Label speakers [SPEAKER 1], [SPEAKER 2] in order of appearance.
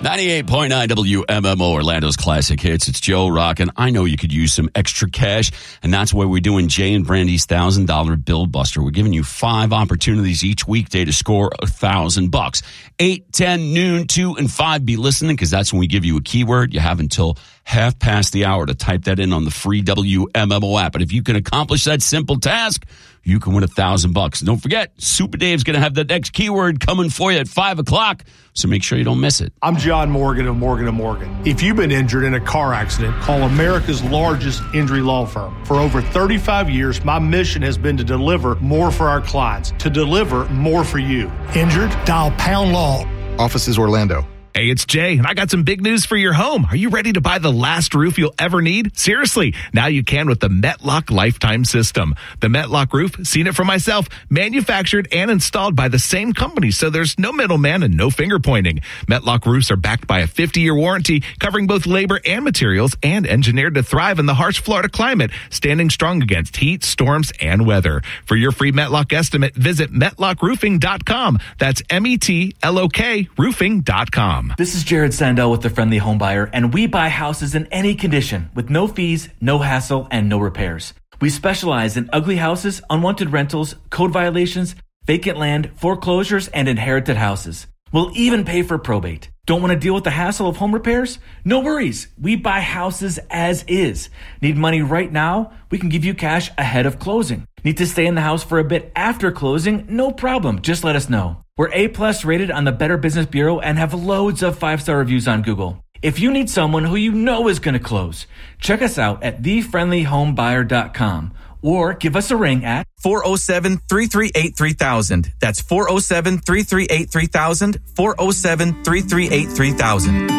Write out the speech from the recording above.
[SPEAKER 1] 98.9 WMMO, Orlando's Classic Hits. It's Joe rockin'. I know you could use some extra cash, and that's why we're doing Jay and Brandy's $1,000 Bill Buster. We're giving you 5 opportunities each weekday to score $1,000. 8, 10, noon, 2, and 5. Be listening, because that's when we give you a keyword. You have until half past the hour to type that in on the free WMMO app. But if you can accomplish that simple task, you can win $1,000. Don't forget, Super Dave's going to have the next keyword coming for you at 5 o'clock, so make sure you don't miss it.
[SPEAKER 2] I'm John Morgan of Morgan & Morgan. If you've been injured in a car accident, call America's largest injury law firm. For over 35 years, my mission has been to deliver more for our clients, to deliver more for you. Injured? Dial Pound Law.
[SPEAKER 3] Offices Orlando.
[SPEAKER 4] Hey, it's Jay, and I got some big news for your home. Are you ready to buy the last roof you'll ever need? Seriously, now you can with the Metlock Lifetime System. The Metlock roof, seen it for myself, manufactured and installed by the same company, so there's no middleman and no finger pointing. Metlock roofs are backed by a 50-year warranty, covering both labor and materials, and engineered to thrive in the harsh Florida climate, standing strong against heat, storms, and weather. For your free Metlock estimate, visit MetlockRoofing.com. That's METLOK roofing.com.
[SPEAKER 5] This is Jared Sandell with The Friendly Home Buyer, and we buy houses in any condition with no fees, no hassle, and no repairs. We specialize in ugly houses, unwanted rentals, code violations, vacant land, foreclosures, and inherited houses. We'll even pay for probate. Don't want to deal with the hassle of home repairs? No worries. We buy houses as is. Need money right now? We can give you cash ahead of closing. Need to stay in the house for a bit after closing? No problem. Just let us know. We're A+ rated on the Better Business Bureau and have loads of 5-star reviews on Google. If you need someone who you know is going to close, check us out at thefriendlyhomebuyer.com or give us a ring at
[SPEAKER 6] 407-338-3000. That's 407-338-3000, 407-338-3000.